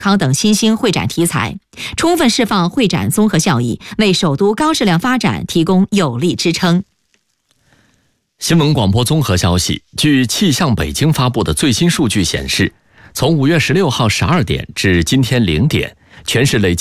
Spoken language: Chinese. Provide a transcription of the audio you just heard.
康等新兴会展题材，充分释放会展综合效益，为首都高质量发展提供有力支撑。 新闻广播综合消息，据气象北京发布的最新数据显示，从5月16号12点至今天0点，全市累计